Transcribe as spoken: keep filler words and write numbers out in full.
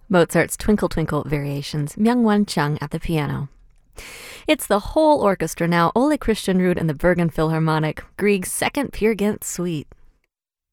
Mozart's Twinkle Twinkle Variations, Myungwon Chung at the piano. It's the whole orchestra now, Ole Christian Ruud and the Bergen Philharmonic, Grieg's second Peer Gynt Suite.